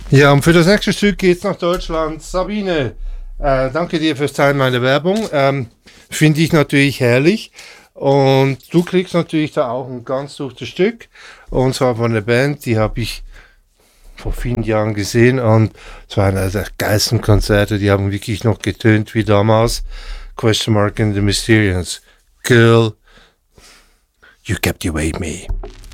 Ja, und für das nächste Stück geht's nach Deutschland. Sabine, danke dir fürs Teilen meiner Werbung. Finde ich natürlich herrlich. Und du kriegst natürlich da auch ein ganz gutes Stück. Und zwar von der Band, die habe ich vor vielen Jahren gesehen. Und es war einer der geilsten Konzerte. Die haben wirklich noch getönt wie damals. Question Mark and the Mysterians. Girl, you kept away me.